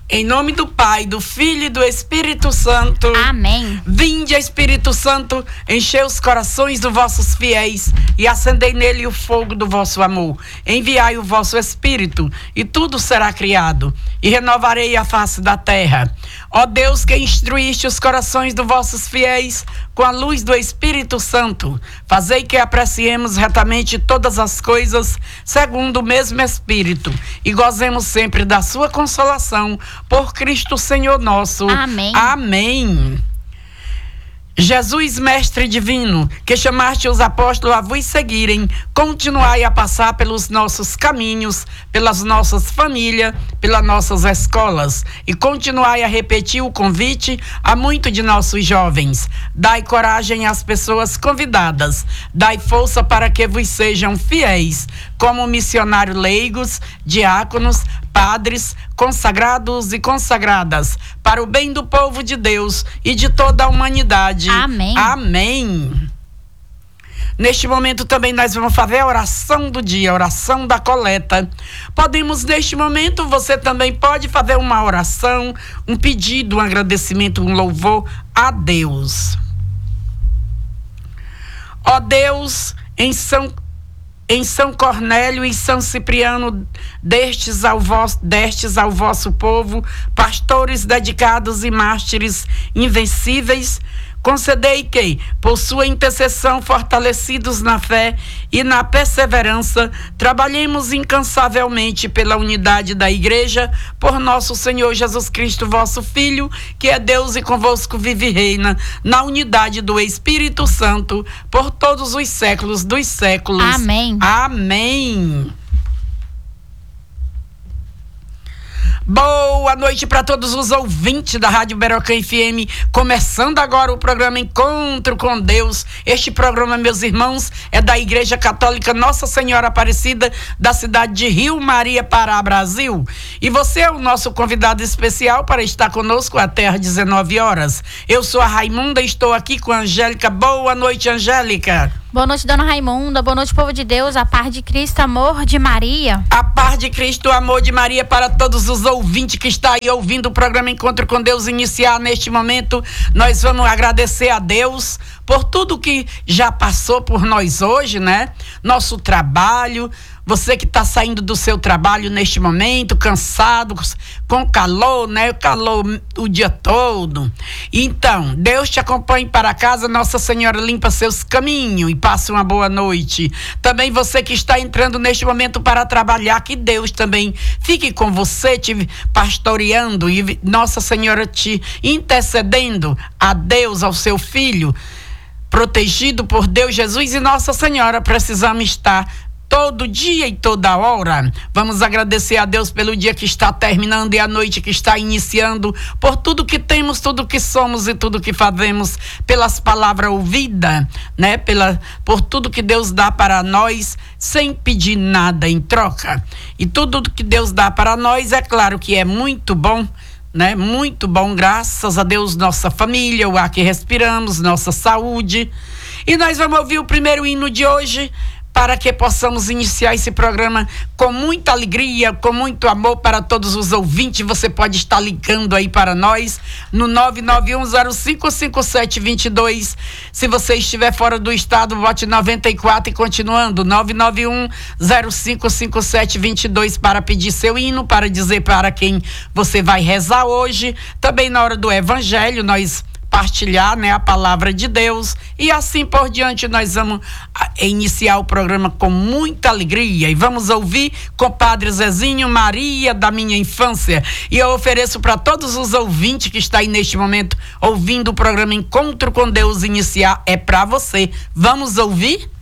Em nome do Pai, do Filho e do Espírito Santo. Amém. Vinde, Espírito Santo, enchei os corações dos vossos fiéis e acendei nele o fogo do vosso amor. Enviai o vosso Espírito e tudo será criado e renovarei a face da terra. Ó Deus, que instruíste os corações dos vossos fiéis com a luz do Espírito Santo, fazei que apreciemos retamente todas as coisas segundo o mesmo Espírito e gozemos sempre da sua consolação por Cristo Senhor nosso. Amém. Amém. Jesus, Mestre Divino, que chamaste os apóstolos a vos seguirem, continuai a passar pelos nossos caminhos, pelas nossas famílias, pelas nossas escolas, e continuai a repetir o convite a muitos de nossos jovens. Dai coragem às pessoas convidadas, dai força para que vos sejam fiéis, como missionários leigos, diáconos, padres, consagrados e consagradas, para o bem do povo de Deus e de toda a humanidade. Amém. Amém. Neste momento também nós vamos fazer a oração do dia, a oração da coleta. Podemos, neste momento, você também pode fazer uma oração, um pedido, um agradecimento, um louvor a Deus. Ó Deus, em São Cornélio e São Cipriano, destes ao vosso povo, pastores dedicados e mártires invencíveis, concedei que, por sua intercessão, fortalecidos na fé e na perseverança, trabalhemos incansavelmente pela unidade da Igreja, por nosso Senhor Jesus Cristo, vosso Filho, que é Deus e convosco vive e reina, na unidade do Espírito Santo, por todos os séculos dos séculos. Amém. Amém. Boa noite para todos os ouvintes da Rádio Berocã FM, começando agora o programa Encontro com Deus. Este programa, meus irmãos, é da Igreja Católica Nossa Senhora Aparecida, da cidade de Rio Maria, Pará, Brasil. E você é o nosso convidado especial para estar conosco até às 19 horas. Eu sou a Raimunda e estou aqui com a Angélica. Boa noite, Angélica. Boa noite, dona Raimunda. Boa noite, povo de Deus. A paz de Cristo, amor de Maria. A paz de Cristo, o amor de Maria para todos os ouvintes que estão aí ouvindo o programa Encontro com Deus iniciar neste momento. Nós vamos agradecer a Deus por tudo que já passou por nós hoje, né? Nosso trabalho. Você que está saindo do seu trabalho neste momento, cansado, com calor, né? Calor o dia todo. Então, Deus te acompanhe para casa, Nossa Senhora limpa seus caminhos e passe uma boa noite. Também você que está entrando neste momento para trabalhar, que Deus também fique com você, te pastoreando e Nossa Senhora te intercedendo a Deus, ao seu filho, protegido por Deus, Jesus e Nossa Senhora. Precisamos estar todo dia e toda hora. Vamos agradecer a Deus pelo dia que está terminando e a noite que está iniciando, por tudo que temos, tudo que somos e tudo que fazemos, pelas palavras ouvidas, né? Por tudo que Deus dá para nós, sem pedir nada em troca. E tudo que Deus dá para nós, é claro que é muito bom, né? Muito bom, graças a Deus, nossa família, o ar que respiramos, nossa saúde. E nós vamos ouvir o primeiro hino de hoje, para que possamos iniciar esse programa com muita alegria, com muito amor para todos os ouvintes. Você pode estar ligando aí para nós no 991055722. Se você estiver fora do estado, bote 94 e continuando, 991055722 para pedir seu hino, para dizer para quem você vai rezar hoje. Também na hora do evangelho, nós partilhar, né, a palavra de Deus, e assim por diante. Nós vamos iniciar o programa com muita alegria e vamos ouvir com Padre Zezinho, Maria da minha infância. E eu ofereço para todos os ouvintes que estão aí neste momento ouvindo o programa Encontro com Deus iniciar, é para você. Vamos ouvir?